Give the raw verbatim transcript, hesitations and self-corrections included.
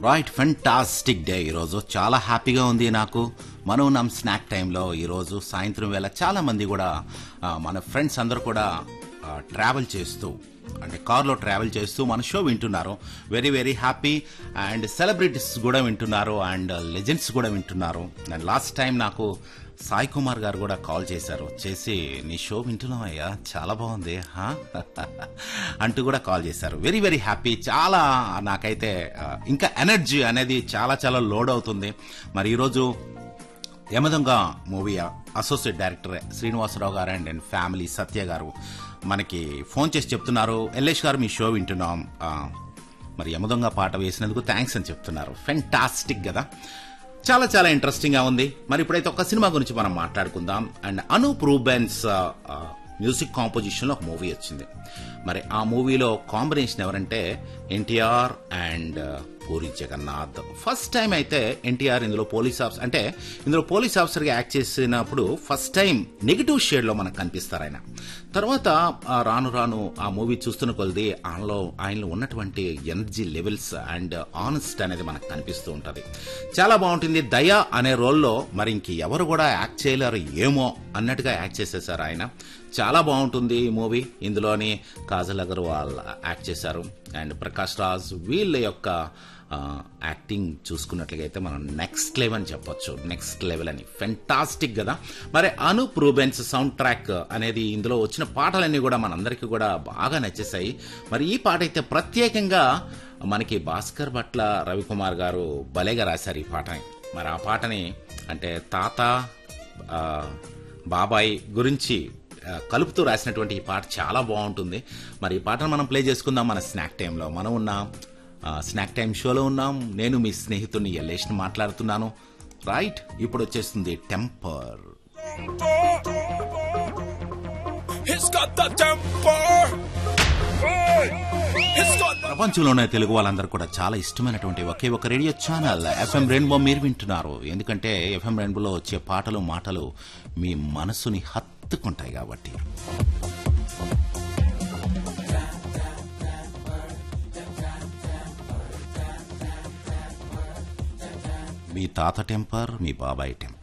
Right fantastic day ఈరోజు చాలా హ్యాపీగా ఉంది నాకు. మనం ఉన్నాం స్నాక్ టైంలో. ఈరోజు సాయంత్రం వేళ చాలా మంది కూడా ఆ, మన ఫ్రెండ్స్ అందరూ కూడా ట్రావెల్ చేస్తూ అంటే కార్లో ట్రావెల్ చేస్తూ మన షో వింటున్నారు. Very very happy. And celebrities కూడా వింటున్నారు అండ్ లెజెండ్స్ కూడా వింటున్నారు. అండ్ లాస్ట్ టైం నాకు సాయి కుమార్ గారు కూడా కాల్ చేశారు, చేసి నీ షో వింటున్నామయ్యా చాలా బాగుంది హా అంటూ కూడా కాల్ చేశారు. Very very happy. చాలా నాకైతే ఆ, ఇంకా ఎనర్జీ అనేది చాలా చాలా లోడ్ అవుతుంది. మరి ఈరోజు Yamadonga movie associate director Srinivasarao గారు అండ్ అండ్ ఫ్యామిలీ సత్య గారు మనకి ఫోన్ చేసి చెప్తున్నారు, ఎల్లేష్ గారు మీ షో వింటున్నాం, ఆ, మరి యమదొంగ పాట వేసినందుకు థ్యాంక్స్ అని చెప్తున్నారు. ఫెంటాస్టిక్ కదా, చాలా చాలా ఇంట్రెస్టింగ్ గా ఉంది. మరి ఇప్పుడైతే ఒక సినిమా గురించి మనం మాట్లాడుకుందాం. And Anoop Rubens music composition లో ఒక మూవీ వచ్చింది. మరి ఆ మూవీలో కాంబినేషన్ ఎవరంటే NTR and puri Jagannadh. First time అయితే ఎన్టీఆర్ ఇందులో పోలీస్ ఆఫీసర్ అంటే ఇందులో పోలీస్ ఆఫీసర్ గా యాక్ట్ చేసినప్పుడు ఫస్ట్ టైం నెగిటివ్ షేడ్ లో మనకు కనిపిస్తారు ఆయన. తర్వాత ఆ రాను రాను ఆ మూవీ చూస్తున్న కొలది ఆయనలో ఆయనలో ఉన్నటువంటి ఎనర్జీ లెవెల్స్ అండ్ ఆనెస్ట్ అనేది మనకు కనిపిస్తూ ఉంటది. చాలా బాగుంటుంది. దయా అనే రోల్లో మరి ఇంక ఎవరు కూడా యాక్ట్ చేయలేరు ఏమో అన్నట్టుగా యాక్ట్ చేసేసారు ఆయన. చాలా బాగుంటుంది ఈ మూవీ. ఇందులోని కాజల్ అగర్వాల్ యాక్ట్ చేశారు అండ్ ప్రకాష్ రాజ్. వీళ్ళ యొక్క యాక్టింగ్ చూసుకున్నట్లుగా అయితే మనం నెక్స్ట్ లెవెల్ అని చెప్పొచ్చు. నెక్స్ట్ లెవెల్ అని ఫెంటాస్టిక్ కదా. మరి అనూప్ రూబెన్స్ సౌండ్ ట్రాక్ అనేది ఇందులో వచ్చిన పాటలన్నీ కూడా మనందరికీ కూడా బాగా నచ్చేసాయి. మరి ఈ పాట అయితే ప్రత్యేకంగా మనకి భాస్కర్ భట్ల రవికుమార్ గారు భలేగా రాశారు ఈ పాటని. మరి ఆ పాటని అంటే తాత ఆ, బాబాయ్ గురించి ఆ, కలుపుతూ రాసినటువంటి ఈ పాట చాలా బాగుంటుంది. మరి ఈ పాటను మనం ప్లే చేసుకుందాం మన స్నాక్ టైంలో. మనం ఉన్నాం ఆ, స్నాక్ టైం షోలో ఉన్నాం. నేను మీ స్నేహితుడిని యల్లేష్ని మాట్లాడుతున్నాను. రైట్, ఇప్పుడు వచ్చేస్తుంది టెంపర్. ప్రపంచంలోనే తెలుగు వాళ్ళందరూ కూడా చాలా ఇష్టమైనటువంటి ఒకే ఒక రేడియో ఛానల్ ఎఫ్ఎం రెయిన్బో మీరు వింటున్నారు. ఎందుకంటే ఎఫ్ఎం రెయిన్బోలో వచ్చే పాటలు మాటలు మీ మనసుని హత్తుకుంటాయి కాబట్టి. మీ తాత టెంపర్, మీ బాబాయ్ టెంపర్.